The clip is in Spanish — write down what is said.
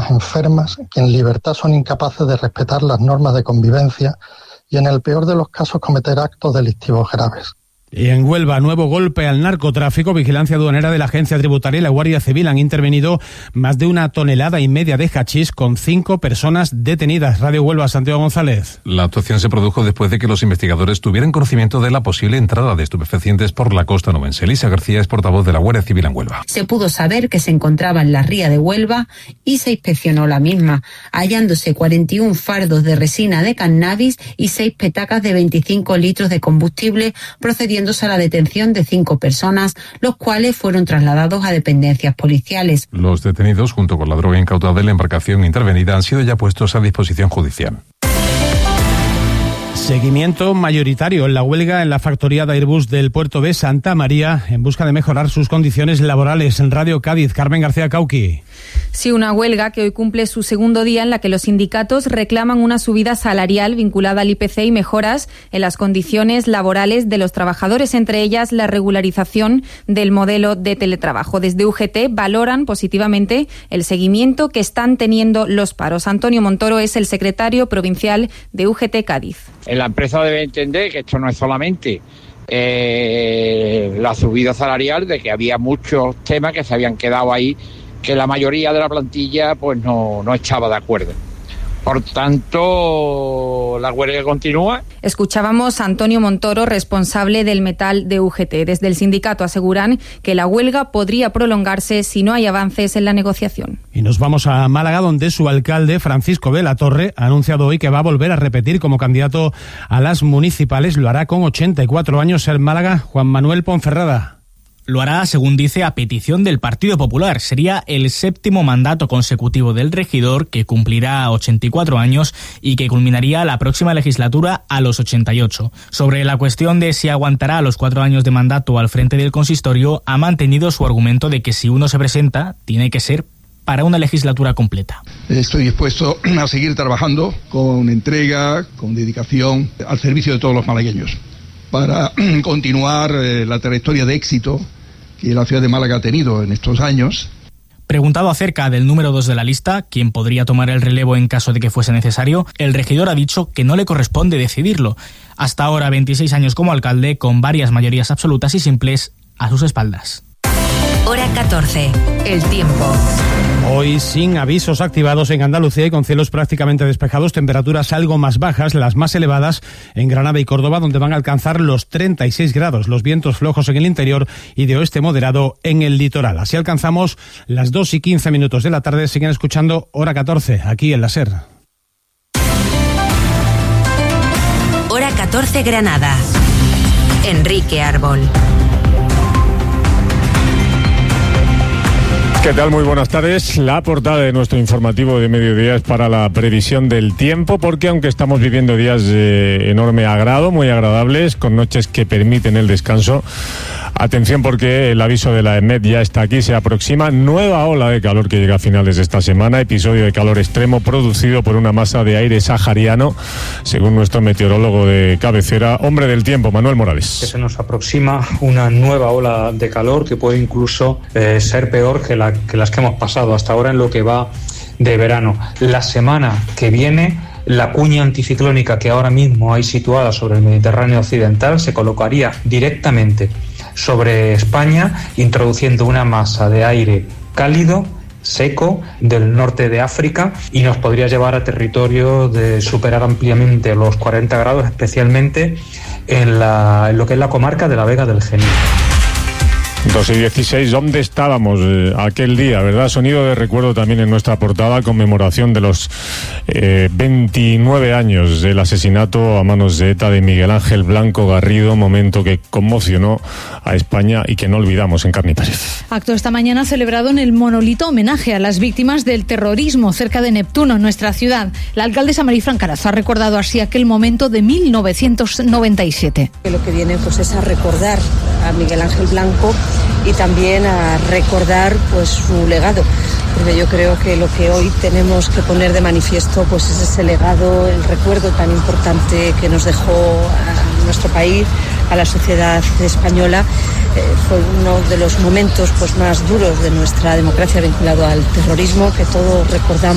enfermas que en libertad son incapaces de respetar las normas de convivencia y en el peor de los casos cometer actos delictivos graves. Y en Huelva, nuevo golpe al narcotráfico. Vigilancia aduanera de la Agencia Tributaria y la Guardia Civil han intervenido más de 1,5 toneladas de hachís con 5 personas detenidas. Radio Huelva, Santiago González. La actuación se produjo después de que los investigadores tuvieran conocimiento de la posible entrada de estupefacientes por la costa novense. Elisa García es portavoz de la Guardia Civil en Huelva. Se pudo saber que se encontraba en la ría de Huelva y se inspeccionó la misma, hallándose 41 fardos de resina de cannabis y 6 petacas de 25 litros de combustible, procediendo a la detención de 5 personas, los cuales fueron trasladados a dependencias policiales. Los detenidos, junto con la droga incautada de la embarcación intervenida, han sido ya puestos a disposición judicial. Seguimiento mayoritario en la huelga en la factoría de Airbus del puerto de Santa María en busca de mejorar sus condiciones laborales. En Radio Cádiz, Carmen García Cauqui. Sí, una huelga que hoy cumple su segundo día en la que los sindicatos reclaman una subida salarial vinculada al IPC y mejoras en las condiciones laborales de los trabajadores, entre ellas la regularización del modelo de teletrabajo. Desde UGT valoran positivamente el seguimiento que están teniendo los paros. Antonio Montoro es el secretario provincial de UGT Cádiz. La empresa debe entender que esto no es solamente la subida salarial, de que había muchos temas que se habían quedado ahí, que la mayoría de la plantilla pues no estaba de acuerdo. Por tanto, la huelga continúa. Escuchábamos a Antonio Montoro, responsable del metal de UGT. Desde el sindicato aseguran que la huelga podría prolongarse si no hay avances en la negociación. Y nos vamos a Málaga, donde su alcalde, Francisco de la Torre, ha anunciado hoy que va a volver a repetir como candidato a las municipales. Lo hará con 84 años en Málaga. Juan Manuel Ponferrada. Lo hará, según dice, a petición del Partido Popular. Sería el 7º mandato consecutivo del regidor, que cumplirá 84 años y que culminaría la próxima legislatura a los 88. Sobre la cuestión de si aguantará los 4 años de mandato al frente del consistorio, ha mantenido su argumento de que si uno se presenta, tiene que ser para una legislatura completa. Estoy dispuesto a seguir trabajando con entrega, con dedicación, al servicio de todos los malagueños, para continuar la trayectoria de éxito que la ciudad de Málaga ha tenido en estos años. Preguntado acerca del número 2 de la lista, quien podría tomar el relevo en caso de que fuese necesario, el regidor ha dicho que no le corresponde decidirlo. Hasta ahora 26 años como alcalde, con varias mayorías absolutas y simples a sus espaldas. Hora 14. El tiempo. Hoy sin avisos activados en Andalucía y con cielos prácticamente despejados, temperaturas algo más bajas, las más elevadas en Granada y Córdoba, donde van a alcanzar los 36 grados, los vientos flojos en el interior y de oeste moderado en el litoral. Así alcanzamos las 2:15 de la tarde. Siguen escuchando Hora 14, aquí en la SER. Hora 14 Granada. Enrique Árbol. ¿Qué tal? Muy buenas tardes. La portada de nuestro informativo de mediodía es para la previsión del tiempo, porque aunque estamos viviendo días de enorme agrado, muy agradables, con noches que permiten el descanso, atención porque el aviso de la EMET ya está aquí, se aproxima nueva ola de calor que llega a finales de esta semana, episodio de calor extremo producido por una masa de aire sahariano, según nuestro meteorólogo de cabecera, hombre del tiempo, Manuel Morales. Que se nos aproxima una nueva ola de calor que puede incluso ser peor que las que hemos pasado hasta ahora en lo que va de verano. La semana que viene, la cuña anticiclónica que ahora mismo hay situada sobre el Mediterráneo occidental se colocaría directamente sobre España, introduciendo una masa de aire cálido, seco, del norte de África, y nos podría llevar a territorio de superar ampliamente los 40 grados, especialmente en lo que es la comarca de la Vega del Genil. 2:16, ¿dónde estábamos aquel día, verdad? Sonido de recuerdo también en nuestra portada, conmemoración de los 29 años del asesinato a manos de ETA de Miguel Ángel Blanco Garrido, momento que conmocionó a España y que no olvidamos en carne y pérez. Acto esta mañana celebrado en el monolito homenaje a las víctimas del terrorismo cerca de Neptuno, nuestra ciudad. La alcaldesa Marifran Carazo ha recordado así aquel momento de 1997. Lo que viene pues es a recordar a Miguel Ángel Blanco y también a recordar pues su legado, porque yo creo que lo que hoy tenemos que poner de manifiesto pues es ese legado, el recuerdo tan importante que nos dejó a nuestro país, a la sociedad española. Fue uno de los momentos pues más duros de nuestra democracia vinculado al terrorismo, que todos recordamos.